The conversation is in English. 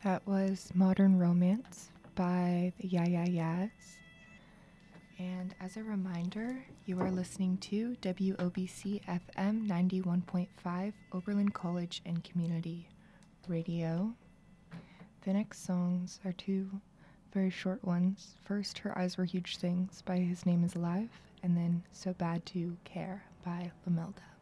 That was Modern Romance by the Yeah Yeah Yeahs. And as a reminder, you are listening to WOBC FM 91.5 Oberlin College and Community Radio. The next songs are two very short ones. First, Her Eyes Were Huge Things by His Name Is Alive, and then So Bad to Care by Lamelda.